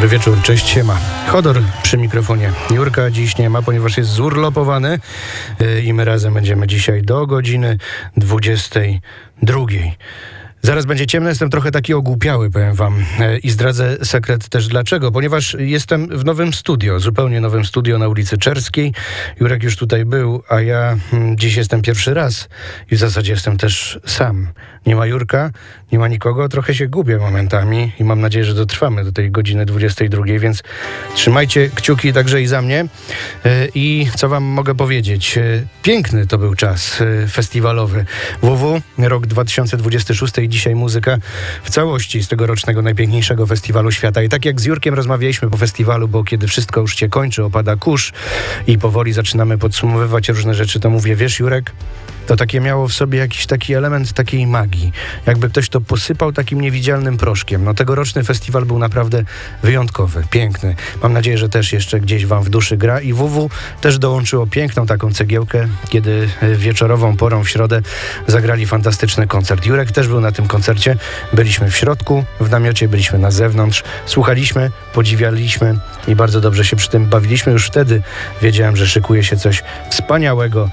Dobry wieczór, cześć, siema. Chodor przy mikrofonie. Jurka dziś nie ma, ponieważ jest zurlopowany i my razem będziemy dzisiaj do godziny 22. Zaraz będzie ciemno, jestem trochę taki ogłupiały, powiem wam. I zdradzę sekret też dlaczego. Ponieważ jestem w nowym studio, zupełnie nowym studio na ulicy Czerskiej. Jurek już tutaj był, a ja dziś jestem pierwszy raz i w zasadzie jestem też sam. Nie ma Jurka, nie ma nikogo, trochę się gubię momentami i mam nadzieję, że dotrwamy do tej godziny 22, więc trzymajcie kciuki także i za mnie. I co wam mogę powiedzieć? Piękny to był czas festiwalowy. WW, rok 2026 i dzisiaj muzyka w całości z tegorocznego najpiękniejszego festiwalu świata. I tak jak z Jurkiem rozmawialiśmy po festiwalu, bo kiedy wszystko już się kończy, opada kurz i powoli zaczynamy podsumowywać różne rzeczy, to mówię, wiesz Jurek, to takie miało w sobie jakiś taki element takiej magii. Jakby ktoś to posypał takim niewidzialnym proszkiem. No tegoroczny festiwal był naprawdę wyjątkowy, piękny. Mam nadzieję, że też jeszcze gdzieś wam w duszy gra. I WW też dołączyło piękną taką cegiełkę, kiedy wieczorową porą w środę zagrali fantastyczny koncert. Jurek też był na tym koncercie. Byliśmy w środku, w namiocie, byliśmy na zewnątrz. Słuchaliśmy, podziwialiśmy i bardzo dobrze się przy tym bawiliśmy. Już wtedy wiedziałem, że szykuje się coś wspaniałego